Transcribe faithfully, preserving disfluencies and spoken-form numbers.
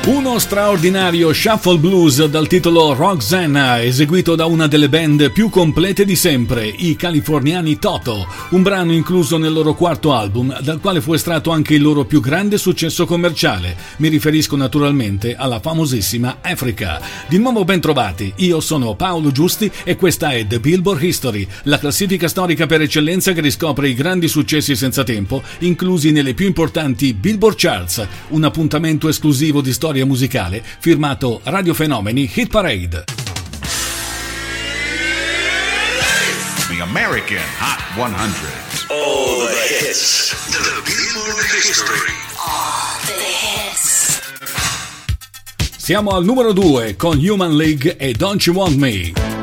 Uno straordinario shuffle blues dal titolo Roxanna, eseguito da una delle band più complete di sempre, i californiani Toto, un brano incluso nel loro quarto album, dal quale fu estratto anche il loro più grande successo commerciale. Mi riferisco naturalmente alla famosissima Africa. Di nuovo ben trovati, io sono Paolo Giusti e questa è The Billboard History, la classifica storica per eccellenza che riscopre i grandi successi senza tempo, inclusi nelle più importanti Billboard Charts, un appuntamento esclusivo di storia musicale firmato Radio Fenomeni Hit Parade. The American Hot hundred. All the hits. The Billboard History. All the hits. Siamo al numero due con Human League e Don't You Want Me.